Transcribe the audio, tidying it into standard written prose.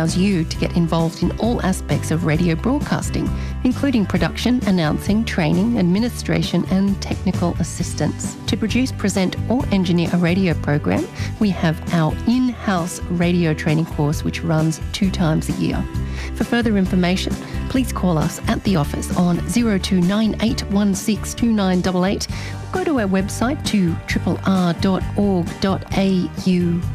allows you to get involved in all aspects of radio broadcasting, including production, announcing, training, administration, and technical assistance. To produce, present, or engineer a radio program, we have our in-house radio training course, which runs 2 times a year. For further information, please call us at the office on 0298162988 or go to our website to rr.org.au.